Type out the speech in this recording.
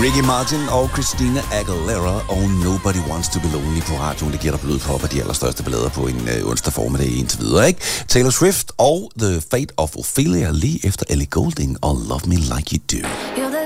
Ricky Martin og Christina Aguilera og Nobody Wants to Be Lonely på radioen. Det giver dig blød pop af de allerstørste ballader på en onsdag formiddag indtil videre, ikke? Taylor Swift og The Fate of Ophelia lige efter Ellie Goulding og Love Me Like You Do.